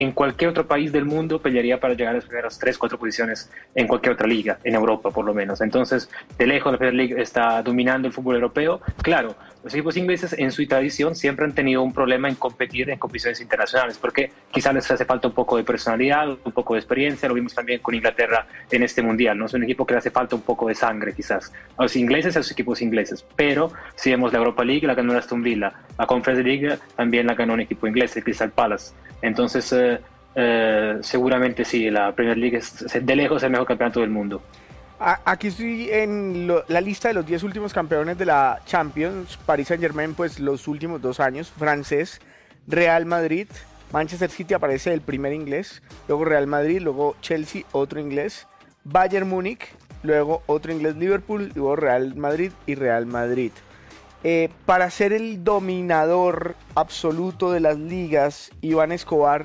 en cualquier otro país del mundo pelearía para llegar a las primeras 3, 4 posiciones en cualquier otra liga, en Europa por lo menos. Entonces, de lejos la Premier League está dominando el fútbol europeo. Claro, los equipos ingleses en su tradición siempre han tenido un problema en competir en competiciones internacionales, porque quizás les hace falta un poco de personalidad, un poco de experiencia. Lo vimos también con Inglaterra en este mundial, ¿no? Es un equipo que le hace falta un poco de sangre quizás a los ingleses, a los equipos ingleses. Pero si vemos la Europa League, la ganó la Aston Villa, la Conference League también la ganó un equipo inglés, el Crystal Palace. Entonces, seguramente sí, la Premier League es de lejos el mejor campeonato del mundo. Aquí estoy en la lista de los 10 últimos campeones de la Champions. Paris Saint-Germain, pues los últimos 2 años, francés. Real Madrid, Manchester City aparece el primer inglés, luego Real Madrid, luego Chelsea, otro inglés, Bayern Múnich, luego otro inglés, Liverpool, luego Real Madrid y Real Madrid. Para ser el dominador absoluto de las ligas, Iván Escobar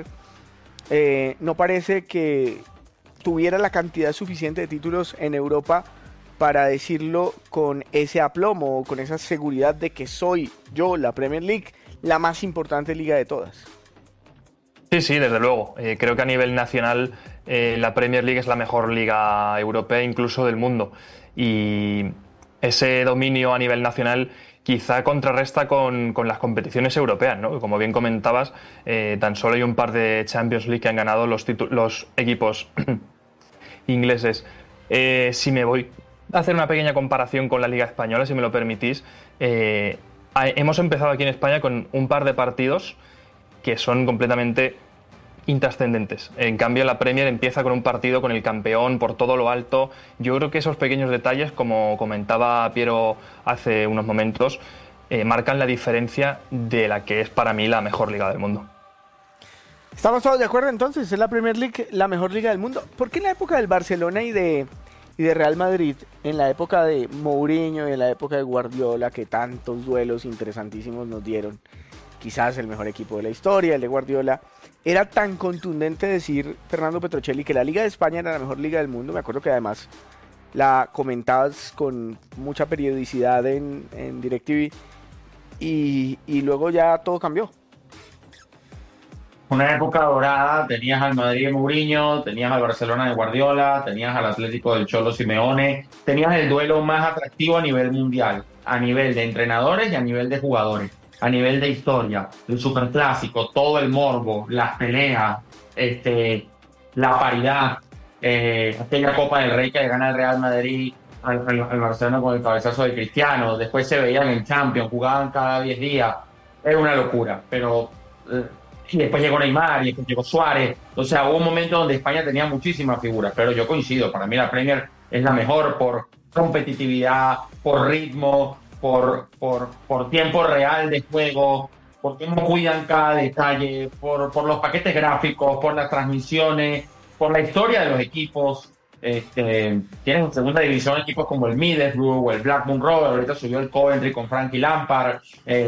no parece que tuviera la cantidad suficiente de títulos en Europa para decirlo con ese aplomo, con esa seguridad de que soy yo, la Premier League, la más importante liga de todas. Sí, sí, desde luego. Creo que a nivel nacional la Premier League es la mejor liga europea, incluso del mundo. Y ese dominio a nivel nacional quizá contrarresta con las competiciones europeas, ¿no? Como bien comentabas, tan solo hay un par de Champions League que han ganado los equipos ingleses. Si me voy a hacer una pequeña comparación con la Liga Española, si me lo permitís, hemos empezado aquí en España con un par de partidos que son completamente intrascendentes. En cambio, la Premier empieza con un partido con el campeón por todo lo alto. Yo creo que esos pequeños detalles, como comentaba Piero hace unos momentos, marcan la diferencia de la que es para mí la mejor liga del mundo. ¿Estamos todos de acuerdo entonces? ¿Es la Premier League la mejor liga del mundo? ¿Por qué en la época del Barcelona y de Real Madrid, en la época de Mourinho y en la época de Guardiola, que tantos duelos interesantísimos nos dieron, quizás el mejor equipo de la historia, el de Guardiola, era tan contundente decir, Fernando Petrocelli, que la Liga de España era la mejor liga del mundo? Me acuerdo que además la comentabas con mucha periodicidad en DirecTV y luego ya todo cambió. Una época dorada, tenías al Madrid de Mourinho, tenías al Barcelona de Guardiola, tenías al Atlético del Cholo Simeone, tenías el duelo más atractivo a nivel mundial, a nivel de entrenadores y a nivel de jugadores, a nivel de historia, el superclásico, todo el morbo, las peleas, la paridad, aquella Copa del Rey que gana el Real Madrid al Barcelona con el cabezazo de Cristiano, después se veían en Champions, jugaban cada 10 días, era una locura, pero... y después llegó Neymar y después llegó Suárez. O sea, hubo un momento donde España tenía muchísimas figuras, pero yo coincido, para mí la Premier es la mejor por competitividad, por ritmo, por tiempo real de juego, por cómo cuidan cada detalle, por los paquetes gráficos, por las transmisiones, por la historia de los equipos. Tienen en segunda división equipos como el Middlesbrough o el Blackburn Rovers, ahorita subió el Coventry con Frankie Lampard,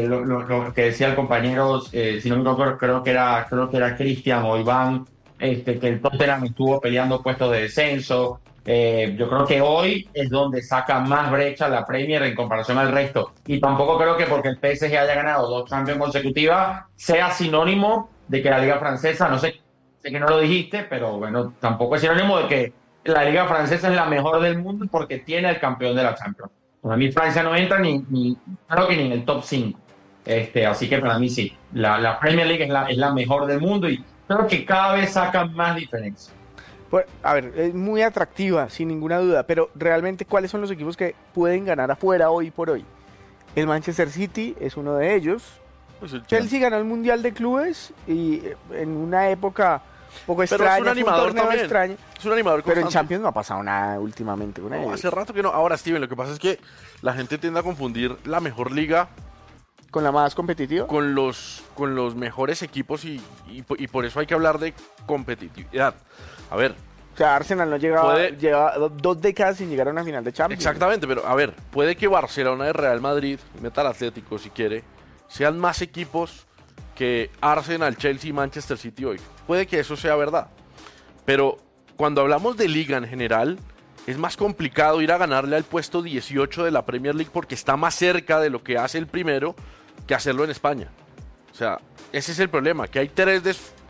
lo que decía el compañero, si no me equivoco, creo que era Cristian o Iván, que el Tottenham estuvo peleando puestos de descenso. Yo creo que hoy es donde saca más brecha la Premier en comparación al resto, y tampoco creo que porque el PSG haya ganado 2 Champions consecutivas sea sinónimo de que la Liga Francesa, no sé que no lo dijiste, pero bueno, tampoco es sinónimo de que la Liga Francesa es la mejor del mundo porque tiene el campeón de la Champions. Para mí Francia no entra creo que ni en el top 5. Así que para mí sí, la Premier League es la mejor del mundo y creo que cada vez sacan más diferencia. Pues, a ver, es muy atractiva, sin ninguna duda, pero realmente, ¿cuáles son los equipos que pueden ganar afuera hoy por hoy? El Manchester City es uno de ellos. Pues Chelsea ganó el Mundial de Clubes y en una época poco extraña, es un animador también. Extraño, es un animador pero constante. en Champions no ha pasado nada últimamente con ellos. Hace rato que no. Ahora, Steven, lo que pasa es que la gente tiende a confundir la mejor liga con la más competitiva, con los mejores equipos y por eso hay que hablar de competitividad. A ver, o sea, Arsenal no lleva 2 décadas sin llegar a una final de Champions. Exactamente, pero a ver, puede que Barcelona y Real Madrid, Metal Atlético si quiere, sean más equipos que Arsenal, Chelsea y Manchester City hoy. Puede que eso sea verdad, pero cuando hablamos de liga en general, es más complicado ir a ganarle al puesto 18 de la Premier League porque está más cerca de lo que hace el primero que hacerlo en España. O sea, ese es el problema, que hay 3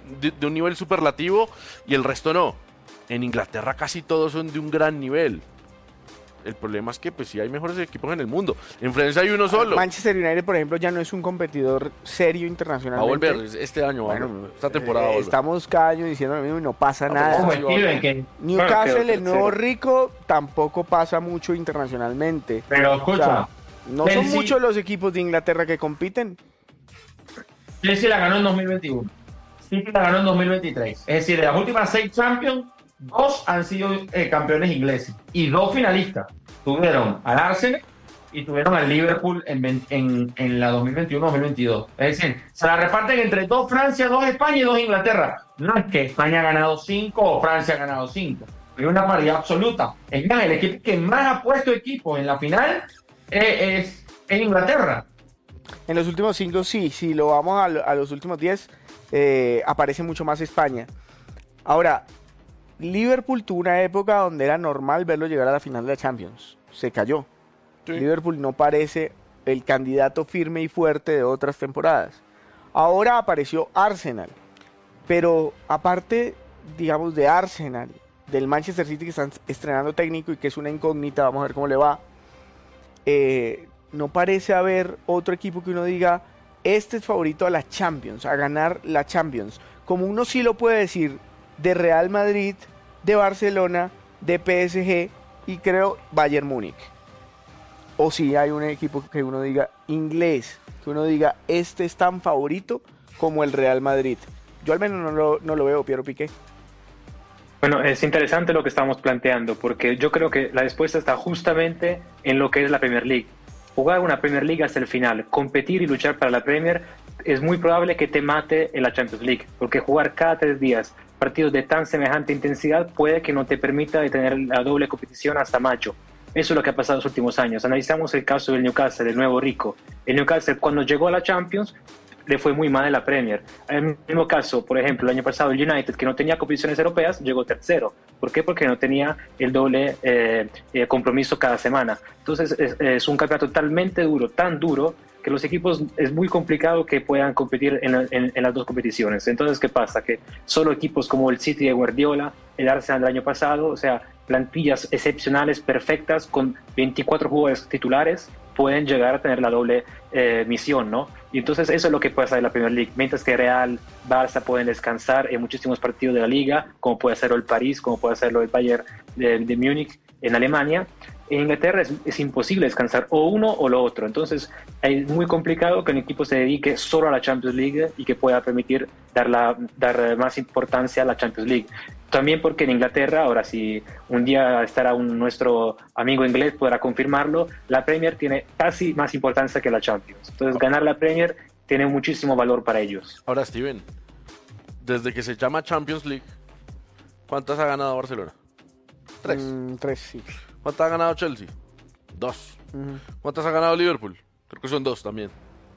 de un nivel superlativo y el resto no. En Inglaterra casi todos son de un gran nivel. El problema es que pues sí hay mejores equipos en el mundo. En Francia hay uno solo. Manchester United, por ejemplo, ya no es un competidor serio Va a internacionalmente. volver este año, Bueno, esta temporada va a volver. estamos cada año diciendo lo mismo y no pasa nada. Como Steven, que... Newcastle, Bueno, el nuevo rico, tampoco pasa mucho internacionalmente. Pero O escucha, sea, no son Chelsea- muchos los equipos de Inglaterra que compiten. Chelsea la ganó en 2021. City la ganó en 2023. Es decir, de las últimas 6 Champions, 2 han sido campeones ingleses y 2 finalistas. Tuvieron al Arsenal y tuvieron al Liverpool en la 2021-2022. Es decir, se la reparten entre 2 Francia, 2 España y 2 Inglaterra. No es que España ha ganado 5 o Francia ha ganado 5. Hay una paridad absoluta. Es más, el equipo que más ha puesto equipos en la final es Inglaterra. En los últimos 5 sí, si lo vamos a los últimos 10, aparece mucho más España. Ahora, Liverpool tuvo una época donde era normal verlo llegar a la final de la Champions. Se cayó. Sí. Liverpool no parece el candidato firme y fuerte de otras temporadas. Ahora apareció Arsenal. Pero aparte, digamos, de Arsenal, del Manchester City que están estrenando técnico y que es una incógnita, vamos a ver cómo le va. No parece haber otro equipo que uno diga, este es favorito a la Champions, a ganar la Champions. Como uno sí lo puede decir de Real Madrid, de Barcelona, de PSG y creo Bayern Múnich. O si hay un equipo que uno diga inglés, que uno diga este es tan favorito como el Real Madrid. Yo al menos no lo veo, Piero Piqué. Bueno, es interesante lo que estamos planteando, porque yo creo que la respuesta está justamente en lo que es la Premier League. Jugar una Premier League hasta el final, competir y luchar para la Premier, es muy probable que te mate en la Champions League, porque jugar cada 3 días partidos de tan semejante intensidad puede que no te permita de tener la doble competición hasta mayo. Eso es lo que ha pasado en los últimos años. Analizamos el caso del Newcastle, el nuevo rico. El Newcastle, cuando llegó a la Champions, le fue muy mal en la Premier. En el mismo caso, por ejemplo, el año pasado el United, que no tenía competiciones europeas, llegó tercero. ¿Por qué? Porque no tenía el doble compromiso cada semana. Entonces es un campeonato totalmente duro, tan duro, que los equipos es muy complicado que puedan competir en las 2 competiciones. Entonces, ¿qué pasa? Que solo equipos como el City de Guardiola, el Arsenal del año pasado, o sea, plantillas excepcionales, perfectas, con 24 jugadores titulares, pueden llegar a tener la doble misión, ¿no? Y entonces eso es lo que pasa en la Premier League. Mientras que Real, Barça pueden descansar en muchísimos partidos de la Liga, como puede hacerlo el París, como puede hacerlo el Bayern de Múnich en Alemania, en Inglaterra es imposible descansar o uno o lo otro. Entonces es muy complicado que un equipo se dedique solo a la Champions League y que pueda permitir dar más importancia a la Champions League. También porque en Inglaterra, ahora si un día estará nuestro amigo inglés podrá confirmarlo, la Premier tiene casi más importancia que la Champions. Entonces ganar la Premier tiene muchísimo valor para ellos. Ahora, Steven, desde que se llama Champions League, ¿cuántas ha ganado Barcelona? 3. 3, sí. ¿Cuántas ha ganado Chelsea? 2. ¿Cuántas ha ganado Liverpool? Creo que son 2 también.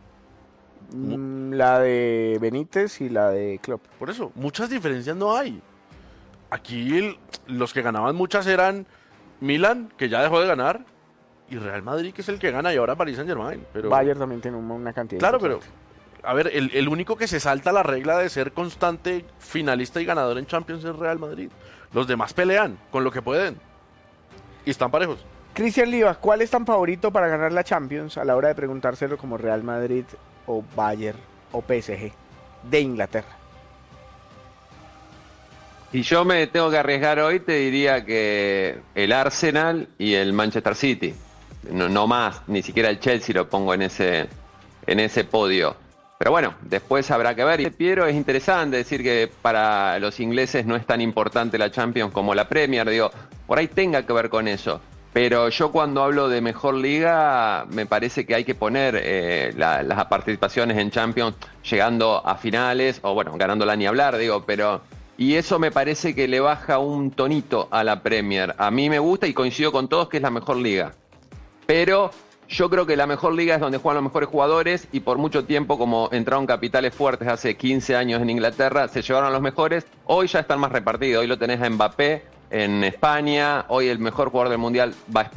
La de Benítez y la de Klopp. Por eso, muchas diferencias no hay. Aquí los que ganaban muchas eran Milan, que ya dejó de ganar, y Real Madrid, que es el que gana, y ahora Paris Saint-Germain. Pero, Bayern también tiene una cantidad. claro, importante. pero, a ver, el único que se salta la regla de ser constante finalista y ganador en Champions es Real Madrid. Los demás pelean con lo que pueden. Y están parejos. Cristian Livas, ¿cuál es tan favorito para ganar la Champions a la hora de preguntárselo como Real Madrid o Bayern o PSG de Inglaterra? Si yo me tengo que arriesgar hoy, te diría que el Arsenal y el Manchester City. No más, ni siquiera el Chelsea lo pongo en ese podio. Pero bueno, después habrá que ver. Y Piero, es interesante decir que para los ingleses no es tan importante la Champions como la Premier. Digo, por ahí tenga que ver con eso. Pero yo cuando hablo de mejor liga, me parece que hay que poner las participaciones en Champions llegando a finales, o bueno, ganándola ni hablar, digo, pero... Y eso me parece que le baja un tonito a la Premier. A mí me gusta y coincido con todos que es la mejor liga. Pero yo creo que la mejor liga es donde juegan los mejores jugadores y por mucho tiempo, como entraron capitales fuertes hace 15 años en Inglaterra, se llevaron a los mejores. Hoy ya están más repartidos. Hoy lo tenés a Mbappé en España. Hoy el mejor jugador del Mundial va a España.